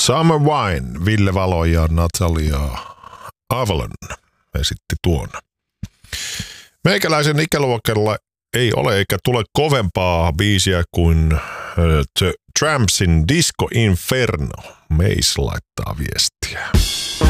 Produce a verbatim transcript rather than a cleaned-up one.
Summer Wine, Ville Valo ja Natalia Avalon esitti tuon. Meikäläisen ikäluokalla ei ole eikä tule kovempaa biisiä kuin The Trampsin Disco Inferno. Meis laittaa viestiä.